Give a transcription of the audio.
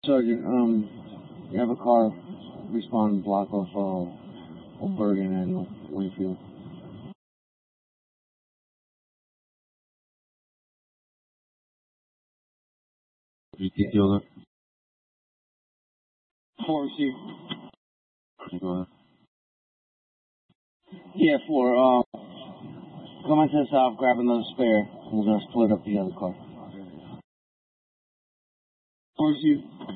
Sergeant, you have a car respawn block of Bergen and Winfield. Repeat the order. 4 receive. Go ahead. Yeah, 4. Come into the south, grab another spare. We're gonna split up the other car. 4 receive.